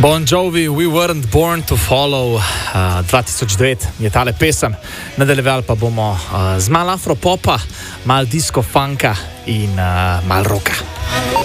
Bon Jovi, We Weren't Born to Follow, 2009 je tale pesem, nadaljevali pa bomo z malo afropopa, malo disco funka in malo roka.